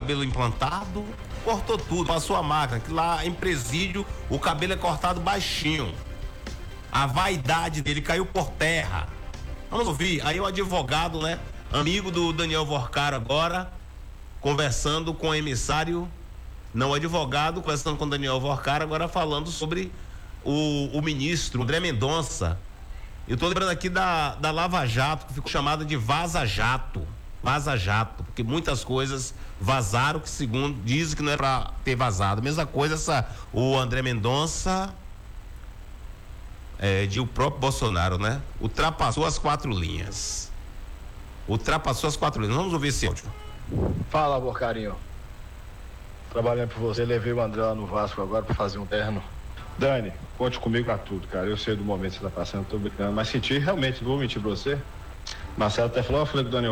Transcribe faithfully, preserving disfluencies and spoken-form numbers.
cabelo implantado, cortou tudo, passou a máquina, que lá em presídio o cabelo é cortado baixinho. A vaidade dele caiu por terra. Vamos ouvir, aí o advogado, né, amigo do Daniel Vorcaro agora, conversando com o emissário, não o advogado, conversando com o Daniel Vorcaro, agora falando sobre o, o ministro André Mendonça. Eu tô lembrando aqui da, da Lava Jato, que ficou chamada de Vaza Jato. Vaza Jato, porque muitas coisas vazaram que segundo dizem que não é para ter vazado. Mesma coisa essa, o André Mendonça, é, de o próprio Bolsonaro, né? Ultrapassou as quatro linhas. Ultrapassou as quatro linhas. Vamos ouvir esse áudio. Fala, Vorcarinho. Trabalhando por você, levei o André lá no Vasco agora para fazer um terno. Dani, conte comigo pra tudo, cara. Eu sei do momento que você tá passando, tô brincando, mas senti realmente, não vou mentir pra você. Marcelo até falou, eu falei com o Daniel